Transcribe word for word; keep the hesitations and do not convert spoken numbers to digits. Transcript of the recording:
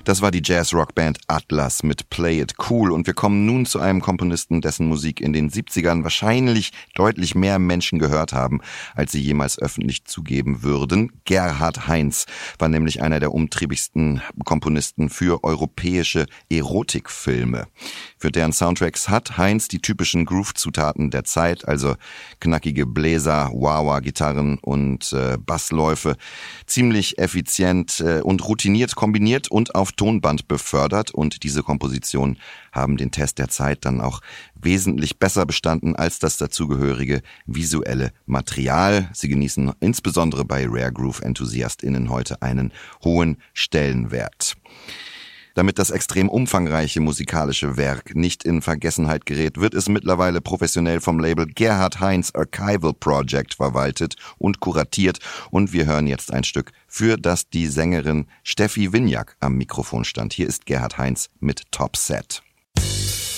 Das war die Jazz-Rock-Band Atlas mit Play It Cool und wir kommen nun zu einem Komponisten, dessen Musik in den siebzigern wahrscheinlich deutlich mehr Menschen gehört haben, als sie jemals öffentlich zugeben würden. Gerhard Heinz war nämlich einer der umtriebigsten Komponisten für europäische Erotikfilme. Für deren Soundtracks hat Heinz die typischen Groove-Zutaten der Zeit, also knackige Bläser, Wah-Wah-Gitarren und äh, Bassläufe, ziemlich effizient äh, und routiniert kombiniert und auf Tonband befördert, und diese Kompositionen haben den Test der Zeit dann auch wesentlich besser bestanden als das dazugehörige visuelle Material. Sie genießen insbesondere bei Rare Groove-EnthusiastInnen heute einen hohen Stellenwert. Damit das extrem umfangreiche musikalische Werk nicht in Vergessenheit gerät, wird es mittlerweile professionell vom Label Gerhard Heinz Archival Project verwaltet und kuratiert, und wir hören jetzt ein Stück, für das die Sängerin Steffi Winiak am Mikrofon stand. Hier ist Gerhard Heinz mit Top Set.